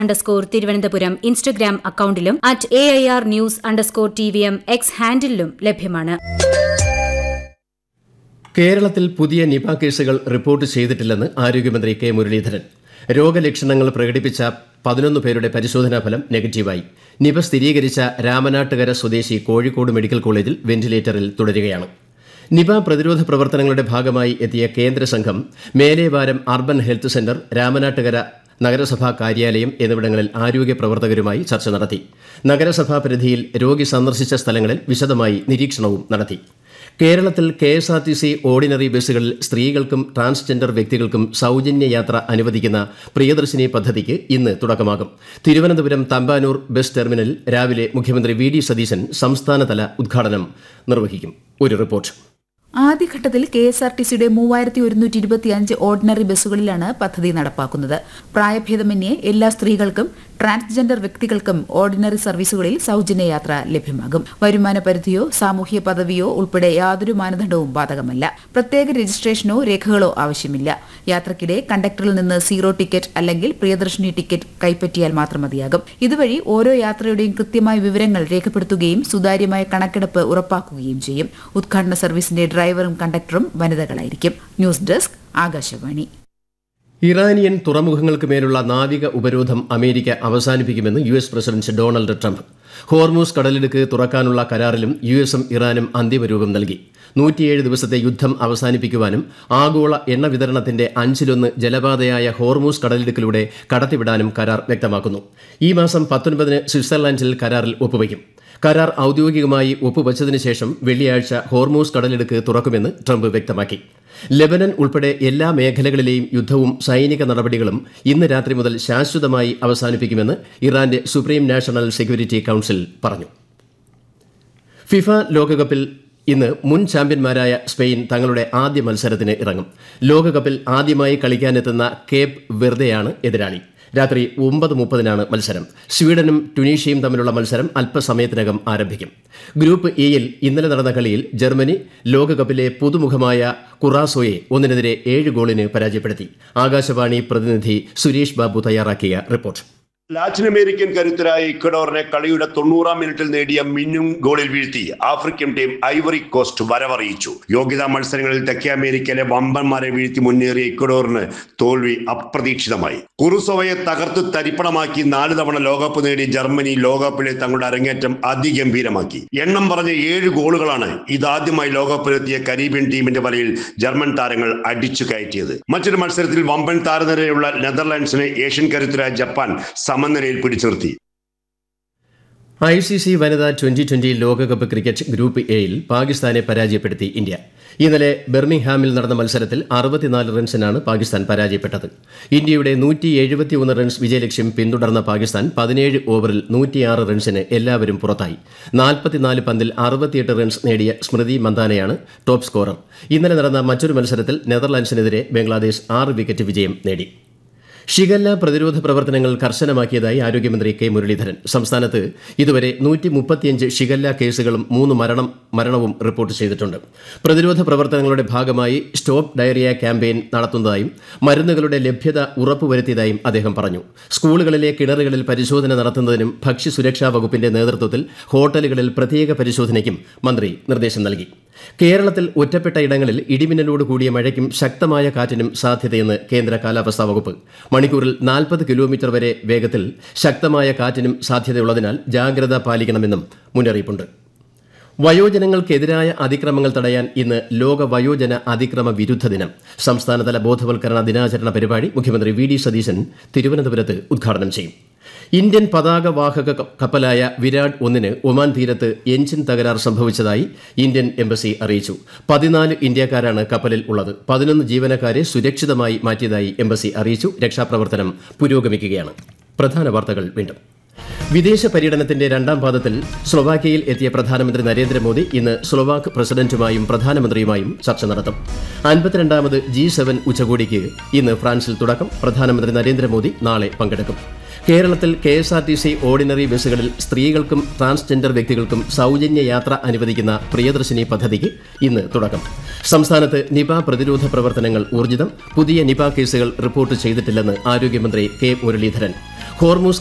_Thiruvananthapuram Instagram അക്കൌണ്ടിലും @AIRnews_TVM X ഹാൻഡിലും ലഭ്യമാണ്. കേരളത്തിൽ പുതിയ നിപ കേസുകൾ റിപ്പോർട്ട് ചെയ്തിട്ടില്ലെന്ന് ആരോഗ്യമന്ത്രി കെ മുരളീധരൻ. രോഗലക്ഷണങ്ങൾ പ്രകടിപ്പിച്ച 11 പേരുടെ പരിശോധനാ ഫലം നെഗറ്റീവായി. നിപ സ്ഥിരീകരിച്ച രാമനാട്ടുകര സ്വദേശി കോഴിക്കോട് മെഡിക്കൽ കോളേജിൽ വെന്റിലേറ്ററിൽ തുടരുകയാണ്. നിപ പ്രതിരോധ പ്രവർത്തനങ്ങളുടെ ഭാഗമായി എത്തിയ കേന്ദ്ര സംഘം Melevaram urban health centre, Ramanattukara നഗരസഭാ കാര്യാലയം എന്നിവിടങ്ങളിൽ ആരോഗ്യ പ്രവർത്തകരുമായി ചർച്ച നടത്തി. നഗരസഭാ പരിധിയിൽ രോഗി സന്ദർശിച്ച സ്ഥലങ്ങളിൽ വിശദമായി നിരീക്ഷണവും നടത്തി. കേരളത്തിൽ KSRTC ഓർഡിനറി ബസ്സുകളിൽ സ്ത്രീകൾക്കും ട്രാൻസ്ജെൻഡർ വ്യക്തികൾക്കും സൌജന്യ യാത്ര അനുവദിക്കുന്ന പ്രിയദർശിനി പദ്ധതിക്ക് ഇന്ന് തുടക്കമാകും. തിരുവനന്തപുരം തമ്പാനൂർ ബസ് ടെർമിനലിൽ രാവിലെ മുഖ്യമന്ത്രി VD സതീശൻ സംസ്ഥാനതല ഉദ്ഘാടനം നിർവഹിക്കും. ഒരു റിപ്പോർട്ട്. ആദ്യഘട്ടത്തിൽ KSRTCയുടെ 3125 ഓർഡിനറി ബസ്സുകളിലാണ് പദ്ധതി നടപ്പാക്കുന്നത്. പ്രായഭേദമന്യേ എല്ലാ സ്ത്രീകൾക്കും ട്രാൻസ്ജെൻഡർ വ്യക്തികൾക്കും ഓർഡിനറി സർവീസുകളിൽ സൌജന്യ യാത്ര ലഭ്യമാകും. വരുമാന പരിധിയോ സാമൂഹ്യ പദവിയോ ഉൾപ്പെടെ യാതൊരു മാനദണ്ഡവും ബാധകമല്ല. പ്രത്യേക രജിസ്ട്രേഷനോ രേഖകളോ ആവശ്യമില്ല. യാത്രക്കിടെ കണ്ടക്ടറിൽ നിന്ന് സീറോ ടിക്കറ്റ് അല്ലെങ്കിൽ പ്രിയദർശിനി ടിക്കറ്റ് കൈപ്പറ്റിയാൽ മാത്രം മതിയാകും. ഇതുവഴി ഓരോ യാത്രയുടെയും കൃത്യമായ വിവരങ്ങൾ രേഖപ്പെടുത്തുകയും സുതാര്യമായ കണക്കെടുപ്പ് ഉറപ്പാക്കുകയും ചെയ്യും. ഉദ്ഘാടന സർവീസിന്റെ ഡ്രൈവറും കണ്ടക്ടറും വനിതകളായിരിക്കും. News desk, Akashvani. ഇറാനിയൻ തുറമുഖങ്ങൾക്ക് മേലുള്ള നാവിക ഉപരോധം America അവസാനിപ്പിക്കുമെന്ന് US president Donald Trump. Hormuz കടലിടുക്ക് തുറക്കാനുള്ള കരാറിലും USഉം ഇറാനും അന്തിമരൂപം നൽകി. 107 ദിവസത്തെ യുദ്ധം അവസാനിപ്പിക്കുവാനും ആഗോള എണ്ണ വിതരണത്തിന്റെ 1/5 ജലപാതയായ ഹോർമൂസ് കടലിടുക്കിലൂടെ കടത്തിവിടാനും കരാർ വ്യക്തമാക്കുന്നു. ഈ മാസം 19-ന് സ്വിറ്റ്സർലാൻഡിൽ കരാറിൽ ഒപ്പുവയ്ക്കും. കരാർ ഔദ്യോഗികമായി ഒപ്പുവച്ചതിനു ശേഷം വെള്ളിയാഴ്ച ഹോർമൂസ് കടലിടുക്ക് തുറക്കുമെന്ന് ട്രംപ് വ്യക്തമാക്കി. ലെബനൻ ഉൾപ്പെടെ എല്ലാ മേഖലകളിലെയും യുദ്ധവും സൈനിക നടപടികളും ഇന്ന് രാത്രി മുതൽ ശാശ്വതമായി അവസാനിപ്പിക്കുമെന്ന് ഇറാന്റെ സുപ്രീം നാഷണൽ സെക്യൂരിറ്റി കൌൺസിൽ പറഞ്ഞു. ഫിഫ ലോകകപ്പിൽ ഇന്ന് മുൻ ചാമ്പ്യന്മാരായ സ്പെയിൻ തങ്ങളുടെ ആദ്യ മത്സരത്തിന് ഇറങ്ങും. ലോകകപ്പിൽ ആദ്യമായി കളിക്കാനെത്തുന്ന കേപ്പ് വെർദെയാണ് എതിരാളി. രാത്രി 9:30-നാണ് മത്സരം. സ്വീഡനും ടുണീഷ്യയും തമ്മിലുള്ള മത്സരം അല്പസമയത്തിനകം ആരംഭിക്കും. ഗ്രൂപ്പ് ഇയിൽ ഇന്നലെ നടന്ന കളിയിൽ ജർമ്മനി ലോകകപ്പിലെ പുതുമുഖമായ കുറാസോയെ 1-7 ഗോളിന് പരാജയപ്പെടുത്തി. ആകാശവാണി പ്രതിനിധി സുരേഷ് ബാബു തയ്യാറാക്കിയ റിപ്പോർട്ട്. ലാറ്റിൻ അമേരിക്കൻ കരുത്തരായ ഇക്വഡോറിനെ കളിയുടെ 90-ാം മിനിറ്റിൽ നേടിയ മിന്നും ഗോളിൽ വീഴ്ത്തി ആഫ്രിക്കൻ ടീം ഐവറി കോസ്റ്റ് വരവറിയിച്ചു. യോഗ്യതാ മത്സരങ്ങളിൽ തെക്കേ അമേരിക്കയിലെ വമ്പന്മാരെ വീഴ്ത്തി മുന്നേറിയ ഇക്വഡോറിന് തോൽവി അപ്രതീക്ഷിതമായി. കുറുസോവയെ തകർത്ത് തരിപ്പണമാക്കി 4 തവണ ലോകകപ്പ് നേടിയ ജർമ്മനി ലോകകപ്പിലെ തങ്ങളുടെ അരങ്ങേറ്റം അതിഗംഭീരമാക്കി. എണ്ണം പറഞ്ഞ 7 ഗോളുകളാണ് ഇതാദ്യമായി ലോകകപ്പിലെത്തിയ കരീബിയൻ ടീമിന്റെ വലയിൽ ജർമ്മൻ താരങ്ങൾ അടിച്ചു കയറ്റിയത്. മറ്റൊരു മത്സരത്തിൽ വമ്പൻ താരനിരയുള്ള നെതർലാൻഡ്സിനെ ഏഷ്യൻ കരുത്തരായ ജപ്പാൻ സമനിലയിൽ പിടിച്ചിർത്തി. ICC വനിതാ 2020 ലോകകപ്പ് ക്രിക്കറ്റ് ഗ്രൂപ്പ് എയിൽ പാകിസ്ഥാനെ പരാജയപ്പെടുത്തി ഇന്ത്യ. ഇന്നലെ ബെർമിംഗ്ഹാമിൽ നടന്ന മത്സരത്തിൽ 64 റൺസിനാണ് പാകിസ്ഥാൻ പരാജയപ്പെട്ടത്. ഇന്ത്യയുടെ 171 റൺസ് വിജയലക്ഷ്യം പിന്തുടർന്ന പാകിസ്ഥാൻ 17 ഓവറിൽ 106 റൺസിന് എല്ലാവരും പുറത്തായി. 44 പന്തിൽ 68 റൺസ് നേടിയ സ്മൃതി മന്ദാനയാണ് ടോപ്പ് സ്കോറർ. ഇന്നലെ നടന്ന മറ്റൊരു മത്സരത്തിൽ നെതർലാൻഡ്സിനെതിരെ ബംഗ്ലാദേശ് 6 വിക്കറ്റ് വിജയം നേടി. ഷിഗല്ല പ്രതിരോധ പ്രവർത്തനങ്ങൾ കർശനമാക്കിയതായി ആരോഗ്യമന്ത്രി കെ മുരളീധരൻ. സംസ്ഥാനത്ത് ഇതുവരെ 135 ഷിഗല്ല കേസുകളും 3 മരണവും റിപ്പോർട്ട് ചെയ്തിട്ടുണ്ട്. പ്രതിരോധ പ്രവർത്തനങ്ങളുടെ ഭാഗമായി സ്റ്റോപ്പ് ഡയറിയ ക്യാമ്പയിൻ നടത്തുന്നതായും മരുന്നുകളുടെ ലഭ്യത ഉറപ്പുവരുത്തിയതായും അദ്ദേഹം പറഞ്ഞു. സ്കൂളുകളിലെ കിണറുകളിൽ പരിശോധന നടത്തുന്നതിനും ഭക്ഷ്യസുരക്ഷാ വകുപ്പിന്റെ നേതൃത്വത്തിൽ ഹോട്ടലുകളിൽ പ്രത്യേക പരിശോധനയ്ക്കും മന്ത്രി നിർദ്ദേശം നൽകി. കേരളത്തിൽ ഒറ്റപ്പെട്ട ഇടങ്ങളിൽ ഇടിമിന്നലോട് കൂടിയ മഴയ്ക്കും ശക്തമായ കാറ്റിനും സാധ്യതയെന്ന് കേന്ദ്ര കാലാവസ്ഥാ വകുപ്പ്. മണിക്കൂറിൽ 40 കിലോമീറ്റർ വരെ വേഗത്തിൽ ശക്തമായ കാറ്റിനും സാധ്യതയുള്ളതിനാൽ ജാഗ്രത പാലിക്കണമെന്നും മുന്നറിയിപ്പുണ്ട്. വയോജനങ്ങൾക്കെതിരായ അതിക്രമങ്ങൾ തടയാൻ ഇന്ന് ലോക വയോജന അതിക്രമ വിരുദ്ധ ദിനം. സംസ്ഥാനതല ബോധവൽക്കരണ ദിനാചരണ പരിപാടി മുഖ്യമന്ത്രി VD സതീശൻ തിരുവനന്തപുരത്ത് ഉദ്ഘാടനം ചെയ്യും. ഇന്ത്യൻ പതാകവാഹക കപ്പലായ വിരാട് 1-ന് ഒമാൻ തീരത്ത് എഞ്ചിൻ തകരാർ സംഭവിച്ചതായി ഇന്ത്യൻ എംബസി അറിയിച്ചു. 14 ഇന്ത്യക്കാരാണ് കപ്പലിൽ ഉള്ളത്. 11 ജീവനക്കാരെ സുരക്ഷിതമായി മാറ്റിയതായി എംബസി അറിയിച്ചു. രക്ഷാപ്രവർത്തനം പുരോഗമിക്കുകയാണ്. പ്രധാന വാർത്തകൾ വീണ്ടും. വിദേശ പര്യടനത്തിന്റെ 2ാം പാദത്തിൽ സ്ലൊവാക്യയിൽ എത്തിയ പ്രധാനമന്ത്രി നരേന്ദ്രമോദി ഇന്ന് സ്ലൊവാക്ക് പ്രസിഡന്റുമായും പ്രധാനമന്ത്രിയുമായും ചർച്ച നടത്തും. 52ാമത് G7 ഉച്ചകോടിക്ക് ഇന്ന് ഫ്രാൻസിൽ തുടക്കം. പ്രധാനമന്ത്രി നരേന്ദ്രമോദി നാളെ പങ്കെടുക്കും. കേരളത്തിൽ KSRTC ഓർഡിനറി ബസ്സുകളിൽ സ്ത്രീകൾക്കും ട്രാൻസ്ജെൻഡർ വ്യക്തികൾക്കും സൌജന്യ യാത്ര അനുവദിക്കുന്ന പ്രിയദർശിനി പദ്ധതിക്ക് ഇന്ന് തുടക്കം. സംസ്ഥാനത്ത് നിപ പ്രതിരോധ പ്രവർത്തനങ്ങൾ ഊർജിതം. പുതിയ നിപ കേസുകൾ റിപ്പോർട്ട് ചെയ്തിട്ടില്ലെന്ന് ആരോഗ്യമന്ത്രി കെ മുരളീധരൻ. ഹോർമൂസ്